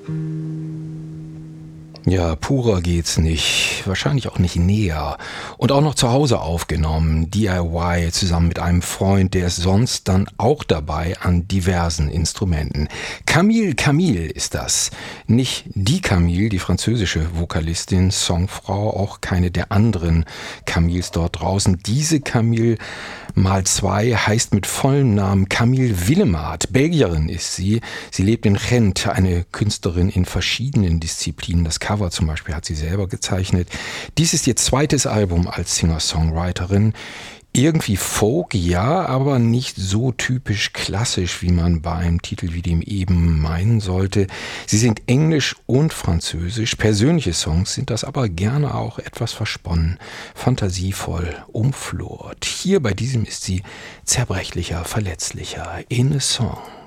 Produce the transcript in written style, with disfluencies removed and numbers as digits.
Ja, purer geht's nicht, wahrscheinlich auch nicht näher. Und auch noch zu Hause aufgenommen, DIY zusammen mit einem Freund, der ist sonst dann auch dabei an diversen Instrumenten. Camille ist das. Nicht die Camille, die französische Vokalistin, Songfrau, auch keine der anderen Camilles dort draußen. Diese Camille mal zwei heißt mit vollem Namen Camille Willemardt. Belgierin ist sie. Sie lebt in Gent, eine Künstlerin in verschiedenen Disziplinen. Das Cover zum Beispiel hat sie selber gezeichnet. Dies ist ihr zweites Album als Singer-Songwriterin. Irgendwie Folk, ja, aber nicht so typisch klassisch, wie man bei einem Titel wie dem eben meinen sollte. Sie singt Englisch und Französisch. Persönliche Songs sind das aber gerne auch etwas versponnen, fantasievoll, umflort. Hier bei diesem ist sie zerbrechlicher, verletzlicher. In a Song.